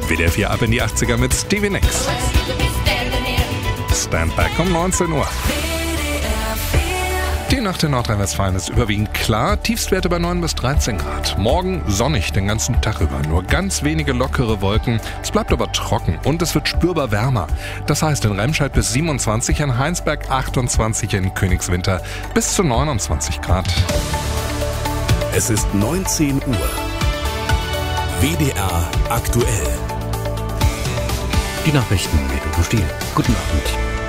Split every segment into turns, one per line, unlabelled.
WDR 4 ab in die 80er mit Stevie Nicks. Stand Back um 19 Uhr. Die Nacht in Nordrhein-Westfalen ist überwiegend klar, Tiefstwerte bei 9 bis 13 Grad. Morgen sonnig den ganzen Tag über, nur ganz wenige lockere Wolken. Es bleibt aber trocken und es wird spürbar wärmer. Das heißt in Remscheid bis 27, in Heinsberg 28, in Königswinter bis zu 29 Grad.
Es ist 19 Uhr. WDR aktuell.
Die Nachrichten mit Udo Stiel. Guten Abend.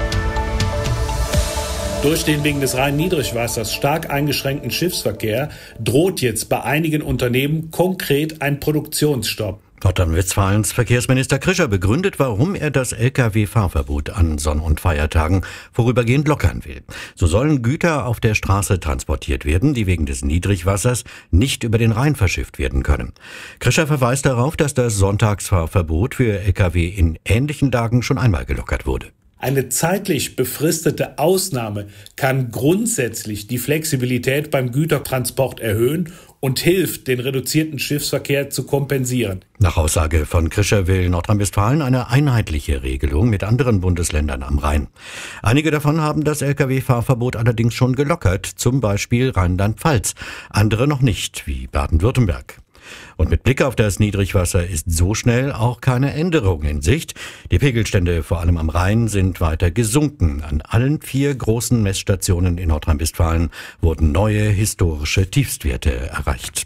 Durch den wegen des Rhein-Niedrigwassers stark eingeschränkten Schiffsverkehr droht jetzt bei einigen Unternehmen konkret ein Produktionsstopp.
Nordrhein-Westfalens Verkehrsminister Krischer begründet, warum er das Lkw-Fahrverbot an Sonn- und Feiertagen vorübergehend lockern will. So sollen Güter auf der Straße transportiert werden, die wegen des Niedrigwassers nicht über den Rhein verschifft werden können. Krischer verweist darauf, dass das Sonntagsfahrverbot für Lkw in ähnlichen Lagen schon einmal gelockert wurde.
Eine zeitlich befristete Ausnahme kann grundsätzlich die Flexibilität beim Gütertransport erhöhen und hilft, den reduzierten Schiffsverkehr zu kompensieren.
Nach Aussage von Krischer will Nordrhein-Westfalen eine einheitliche Regelung mit anderen Bundesländern am Rhein. Einige davon haben das Lkw-Fahrverbot allerdings schon gelockert, zum Beispiel Rheinland-Pfalz, andere noch nicht, wie Baden-Württemberg. Und mit Blick auf das Niedrigwasser ist so schnell auch keine Änderung in Sicht. Die Pegelstände vor allem am Rhein sind weiter gesunken. An allen 4 großen Messstationen in Nordrhein-Westfalen wurden neue historische Tiefstwerte erreicht.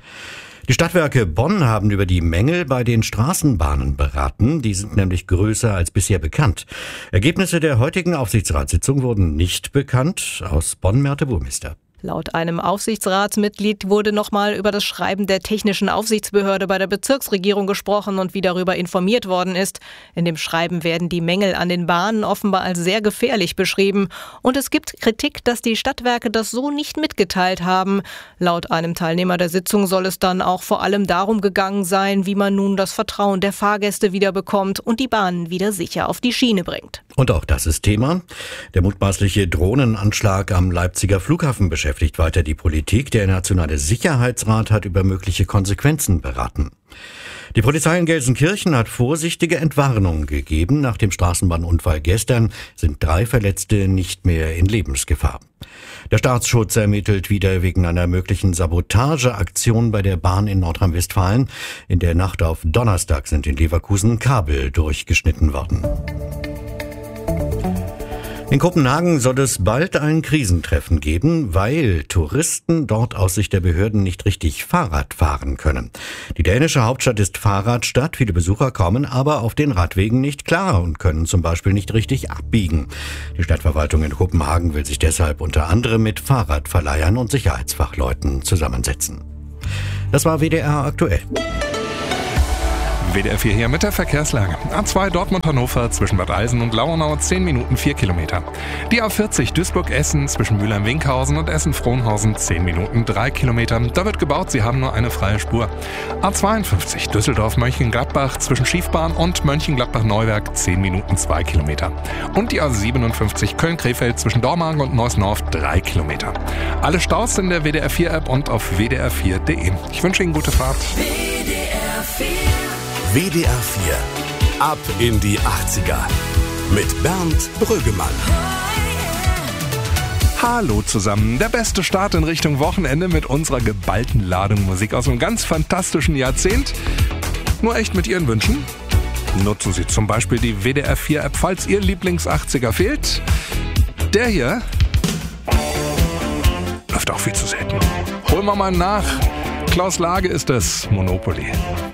Die Stadtwerke Bonn haben über die Mängel bei den Straßenbahnen beraten. Die sind nämlich größer als bisher bekannt. Ergebnisse der heutigen Aufsichtsratssitzung wurden nicht bekannt. Aus Bonn Merte Burmester.
Laut einem Aufsichtsratsmitglied wurde nochmal über das Schreiben der Technischen Aufsichtsbehörde bei der Bezirksregierung gesprochen und wie darüber informiert worden ist. In dem Schreiben werden die Mängel an den Bahnen offenbar als sehr gefährlich beschrieben. Und es gibt Kritik, dass die Stadtwerke das so nicht mitgeteilt haben. Laut einem Teilnehmer der Sitzung soll es dann auch vor allem darum gegangen sein, wie man nun das Vertrauen der Fahrgäste wieder bekommt und die Bahnen wieder sicher auf die Schiene bringt.
Und auch das ist Thema. Der mutmaßliche Drohnenanschlag am Leipziger Flughafen beschäftigt weiter die Politik. Der Nationale Sicherheitsrat hat über mögliche Konsequenzen beraten. Die Polizei in Gelsenkirchen hat vorsichtige Entwarnung gegeben. Nach dem Straßenbahnunfall gestern sind 3 Verletzte nicht mehr in Lebensgefahr. Der Staatsschutz ermittelt wieder wegen einer möglichen Sabotageaktion bei der Bahn in Nordrhein-Westfalen. In der Nacht auf Donnerstag sind in Leverkusen Kabel durchgeschnitten worden. In Kopenhagen soll es bald ein Krisentreffen geben, weil Touristen dort aus Sicht der Behörden nicht richtig Fahrrad fahren können. Die dänische Hauptstadt ist Fahrradstadt, viele Besucher kommen aber auf den Radwegen nicht klar und können zum Beispiel nicht richtig abbiegen. Die Stadtverwaltung in Kopenhagen will sich deshalb unter anderem mit Fahrradverleihern und Sicherheitsfachleuten zusammensetzen. Das war WDR aktuell.
WDR 4 hier mit der Verkehrslage. A2 Dortmund-Hannover zwischen Bad Eilsen und Lauernau 10 Minuten 4 Kilometer. Die A40 Duisburg-Essen zwischen Mülheim-Winkhausen und Essen-Frohnhausen 10 Minuten 3 Kilometer. Da wird gebaut, sie haben nur eine freie Spur. A52 Düsseldorf-Mönchengladbach zwischen Schiefbahn und Mönchengladbach-Neuwerk 10 Minuten 2 Kilometer. Und die A57 Köln-Krefeld zwischen Dormagen und Neuss-Norf 3 Kilometer. Alle Staus in der WDR 4-App und auf wdr4.de. Ich wünsche Ihnen gute Fahrt.
WDR 4 ab in die 80er mit Bernd Brüggemann.
Hallo zusammen, der beste Start in Richtung Wochenende mit unserer geballten Ladung Musik aus einem ganz fantastischen Jahrzehnt. Nur echt mit Ihren Wünschen? Nutzen Sie zum Beispiel die WDR 4-App, falls Ihr Lieblings-80er fehlt. Der hier läuft auch viel zu selten. Holen wir mal nach. Klaus Lage ist es, Monopoly.